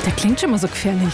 Der klingt schon mal so gefährlich.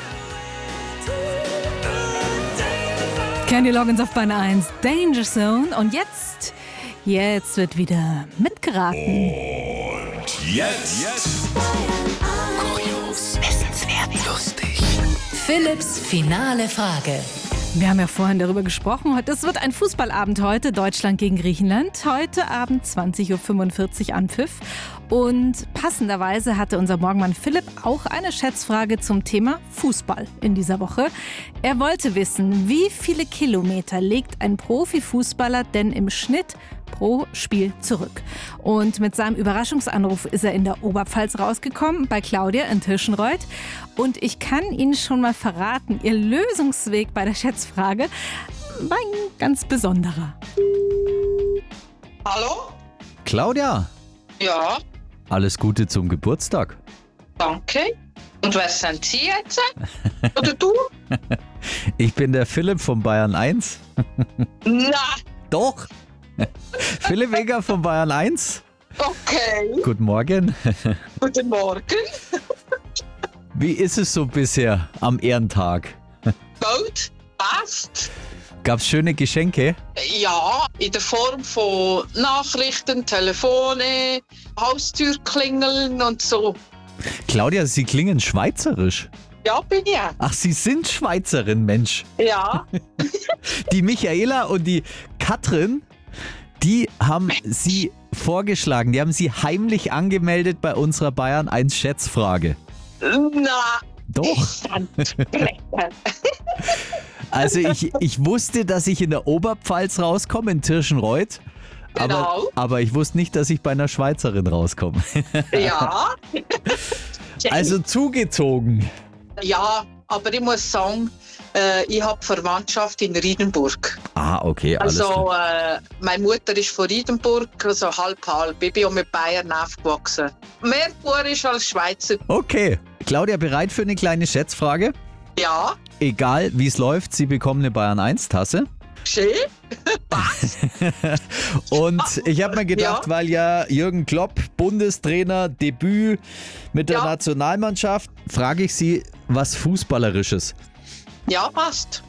Kenny Loggins auf Bahn 1, Danger Zone. Und jetzt wird wieder mitgeraten. Und jetzt. Kurios, wissenswert, lustig. Philipps finale Frage. Wir haben ja vorhin darüber gesprochen. Es wird ein Fußballabend heute, Deutschland gegen Griechenland. Heute Abend 20.45 Uhr Anpfiff. Und passenderweise hatte unser Morgenmann Philipp auch eine Schätzfrage zum Thema Fußball in dieser Woche. Er wollte wissen, wie viele Kilometer legt ein Profifußballer denn im Schnitt pro Spiel zurück? Und mit seinem Überraschungsanruf ist er in der Oberpfalz rausgekommen, bei Claudia in Tirschenreuth. Und ich kann Ihnen schon mal verraten, Ihr Lösungsweg bei der Schätzfrage war ein ganz besonderer. Hallo? Claudia, Ja, alles Gute zum Geburtstag. danke. Und wer sind Sie jetzt? Oder du? Ich bin der Philipp von Bayern 1. Na, Doch. Philipp Eger von Bayern 1. okay. Guten Morgen. Guten Morgen. Wie ist es so bisher am Ehrentag? Gut, passt. Gab's schöne Geschenke? Ja, in der Form von Nachrichten, Telefone, Haustürklingeln und so. Claudia, Sie klingen schweizerisch. Ja, bin ich. Ach, Sie sind Schweizerin, Mensch. Ja, Die Michaela und die Katrin, die haben Sie vorgeschlagen. Die haben Sie heimlich angemeldet bei unserer Bayern 1 Schätzfrage. na, Doch. Also ich wusste, dass ich in der Oberpfalz rauskomme, in Tirschenreuth. Genau. Aber ich wusste nicht, dass ich bei einer Schweizerin rauskomme. Ja. Also zugezogen. Ja, aber ich muss sagen, ich habe Verwandtschaft in Riedenburg. Ah, okay, alles Also, klar. meine Mutter ist von Riedenburg, also halb-halb. Ich bin auch mit Bayern aufgewachsen. Mehr Bayerisch als Schweizer. Okay. Claudia, bereit für eine kleine Schätzfrage? Ja, Egal, wie es läuft, Sie bekommen eine Bayern 1 Tasse. schön. Und ich habe mir gedacht, Ja. weil ja Jürgen Klopp, Bundestrainer, Debüt mit der Ja. Nationalmannschaft, frage ich Sie was Fußballerisches. Ja, passt.